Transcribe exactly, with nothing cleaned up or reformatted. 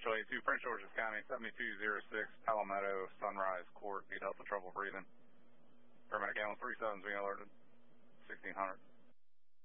Central eighty-two, Prince George's County, seventy-two oh six, Palmetto, Sunrise Court, need help with trouble breathing. Paramedic ambulance three seven's being alerted, sixteen hundred.